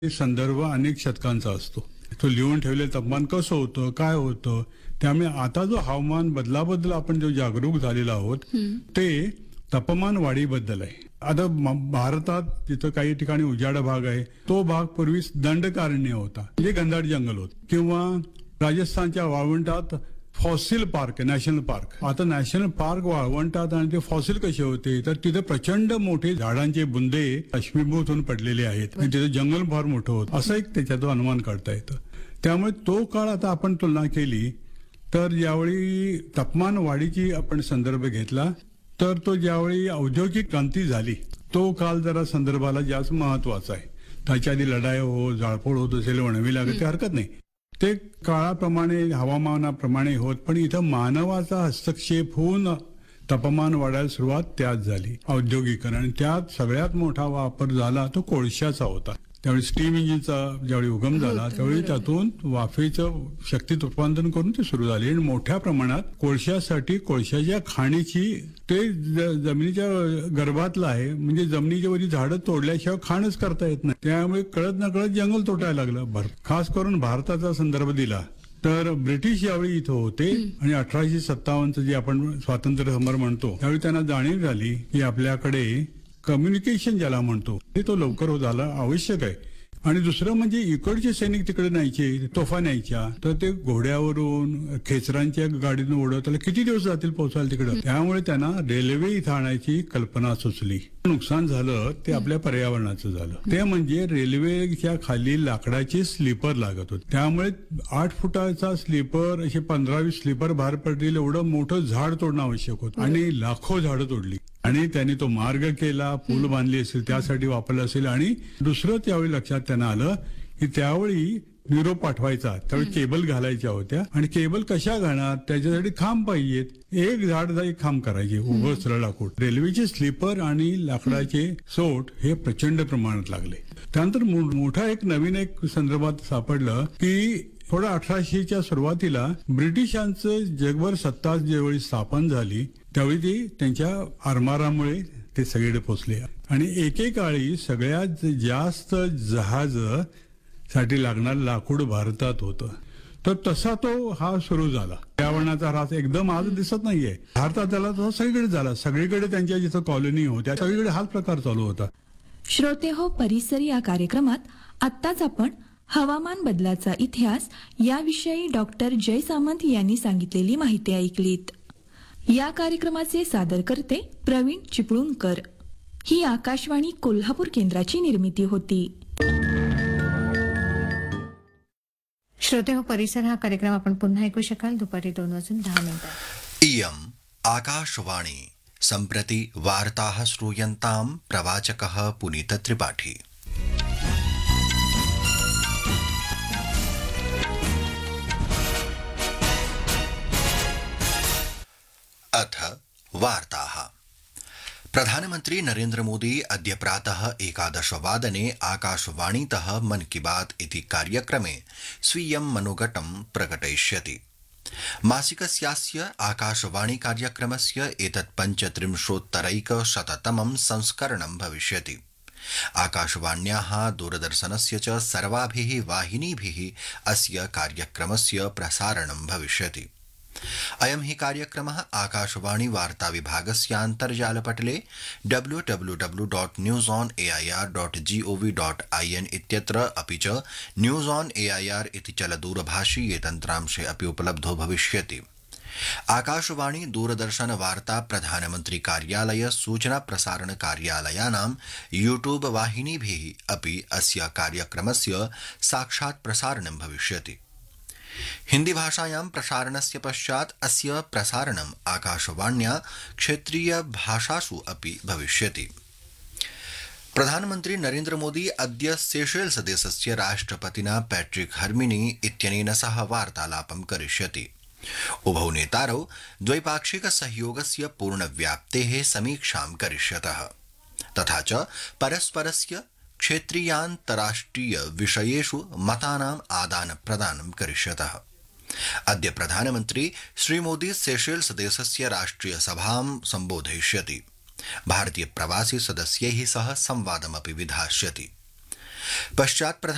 संदर्भ अनेक शतकांचा असतो. तो लिहून ठेवलेलं तापमान कसं होतं, काय होतं, त्यामुळे आता जो हवामान बदलाबद्दल आपण जो जागरूक झालेलो आहोत ते तापमान वाढीबद्दल आहे. आता भारतात जिथं काही ठिकाणी उजाड भाग आहे तो भाग पूर्वी दंडकारण्य होता, म्हणजे घनदाट जंगल होत, किंवा राजस्थानच्या वाळवंटात फॉसिल पार्क, नॅशनल पार्क. आता नॅशनल पार्क वाळवंटात आणि ते फॉसिल कसे होते तर तिथे प्रचंड मोठे झाडांचे बुंदे अश्मीभूत होऊन पडलेले आहेत आणि तिथे जंगल फार मोठं होतं, असं एक त्याच्यातून अनुमान काढता येतं. त्यामुळे तो काळ आता आपण तुलना केली तर ज्यावेळी तापमान वाढीची आपण संदर्भ घेतला तर तो ज्यावेळी औद्योगिक क्रांती झाली तो काळ जरा संदर्भाला जास्त महत्वाचा आहे. त्याच्या आधी लढाई हो, जाळपोळ होत असेल, वणवी लागत ते हरकत नाही, ते काळाप्रमाणे हवामानाप्रमाणे होत. पण इथं मानवाचा हस्तक्षेप होऊन तापमान वाढायला सुरुवात त्यात झाली, औद्योगिकरण. त्यात सगळ्यात मोठा वापर झाला तो कोळशाचा होता. त्यावेळी स्टीम इंजिनचा ज्यावेळी उगम झाला त्यावेळी त्यातून वाफेचं शक्तीत रूपांतरण करून ते सुरू झाले आणि मोठ्या प्रमाणात कोळशासाठी कोळशाच्या खाणीची ते जमिनीच्या गर्भातलं आहे, म्हणजे जमिनीच्या वरची झाडं तोडल्याशिवाय खाणच करता येत नाही. त्यामुळे कळत न कळत जंगल तोडायला लागलं. खास करून भारताचा संदर्भ दिला तर ब्रिटिश यावेळी इथं होते आणि 1857 जे आपण स्वातंत्र्य समर म्हणतो त्यावेळी त्यांना जाणीव झाली की आपल्याकडे कम्युनिकेशन ज्याला म्हणतो तो लवकर झाला आवश्यक आहे. आणि दुसरं म्हणजे इकडचे सैनिक तिकडे न्यायचे, तोफा न्यायच्या, तर ते घोड्यावरून खेचरांच्या गाडीतून ओढत त्याला किती दिवस जातील पोहोचायला तिकडं. त्यामुळे त्यांना रेल्वे इथं आणायची कल्पना सुचली. नुकसान झालं ते आपल्या पर्यावरणाचं झालं, ते म्हणजे रेल्वेच्या खाली लाकडाचे स्लीपर लागत होते. त्यामुळे 8 फुटाचा स्लीपर, असे 15-20 स्लीपर बाहेर पडलेलं एवढं मोठं झाड तोडणं आवश्यक होतं आणि लाखो झाडं तोडली आणि त्यांनी तो मार्ग केला, पूल बांधली असेल त्यासाठी वापरला असेल. आणि दुसरं त्यावेळी लक्षात त्यांना आलं की त्यावेळी निरोप पाठवायचा त्यावेळी केबल घालायच्या होत्या आणि केबल कशा घालणार, त्याच्यासाठी खांब पाहिजेत. एक झाड एक खांब करायचे, उभं सरळ लाकूड. रेल्वेचे स्लीपर आणि लाकडाचे सोट हे प्रचंड प्रमाणात लागले. त्यानंतर मोठा एक नवीन एक संदर्भात सापडलं की थोडं 1800च्या सुरुवातीला ब्रिटिशांचं जगभर सत्ता ज्यावेळी स्थापन झाली त्यावेळी ती त्यांच्या आरमारामुळे ते सगळीकडे पोचले आणि एकेकाळी सगळ्यात जास्त जहाज साठी लागणार लाकूड भारतात होतं. तर तसा तो हा सुरू झाला. पर्यावरणाचा ह्रास एकदम आज दिसत नाहीये. भारतात झाला तो सगळीकडे झाला. सगळीकडे त्यांच्या जिथं कॉलनी होत्या सगळीकडे हाच प्रकार चालू होता. श्रोते हो, परिसर या कार्यक्रमात आत्ताच आपण हवामान बदलाचा इतिहास याविषयी डॉक्टर जय सामंत यांनी सांगितलेली माहिती ऐकलीत. या कार्यक्रमाचे सादरकर्ते प्रवीण चिपळूणकर. ही आकाशवाणी कोल्हापूर केंद्राची निर्मिती होती. श्रोते हो, परिसर हा कार्यक्रम आपण पुन्हा ऐकू शकाल दुपारी 2:10. इयम् आकाशवाणी. सम्प्रति वार्ताः श्रूयन्ताम् प्रवाचकः पुनीत त्रिपाठी. अथ वार्ताः. प्रधानमन्त्री नरेन्द्र मोदी अद्य प्रातः 11:00 आकाशवाणीतः मन की बात इति कार्यक्रमे स्वीयं मनोगतं प्रकटयिष्यति. मासिकस्यास्य आकाशवाणी कार्यक्रमस्य एतत् 35-तमं संस्करणं भविष्यति. आकाशवाण्याः दूरदर्शनस्य च सर्वाभिः वाहिनीभिः अस्य कार्यक्रमस्य प्रसारणं भविष्यति. अयं हि कार्यक्रमः आकाशवाणी वार्ता विभागस्य अन्तर्जालपटले www.newsonair.gov.in इत्यत्र अपि च न्यूज ऑन एआईआर इति चलदूरभाषीये तन्त्रांशे अपि उपलब्धो भविष्यति. आकाशवाणी दूरदर्शन वार्ता प्रधानमन्त्री कार्यालय सूचना प्रसारण कार्यालयानां यूट्यूब वाहिनीभिः अपि अस्य कार्यक्रमस्य साक्षात् प्रसारणं भविष्यति. हिंदी भाषायां प्रसारणस्य पश्चात् अस्य प्रसारणम् आकाशवाण्या क्षेत्रीय भाषासु अपि भविष्यति. प्रधानमन्त्री नरेन्द्र मोदी अद्य सेशेल्स देशस्य राष्ट्रपतिना पैट्रिक हर्मिनी इत्यनेन सह वार्तालापं करिष्यति. उभौ नेतारौ द्वैपाक्षिक सहयोगस्य पूर्णव्याप्तेः समीक्षां करिष्यतः तथा च परस्परस्य क्षेत्रीयान्तराष्ट्रीय विषयेषु मतानाम् आदान प्रदानं करिष्यतः. अद्य प्रधानमन्त्री श्रीमोदी सेशेल्स देशस्य राष्ट्रिय सभां सम्बोधयिष्यति. भारतीय प्रवासी सदस्यैः सह संवादमपि विधास्यति. पश्चात्